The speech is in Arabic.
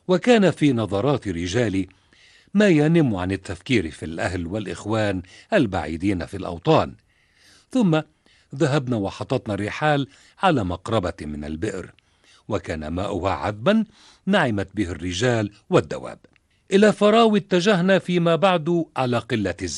وكان في نظرات رجالي ما ينم عن التفكير في الأهل والإخوان البعيدين في الأوطان. ثم ذهبنا وحطتنا الرحال على مقربة من البئر، وكان ماؤها عذبا نعمت به الرجال والدواب. إلى فراوي اتجهنا فيما بعد على قلة الزاد.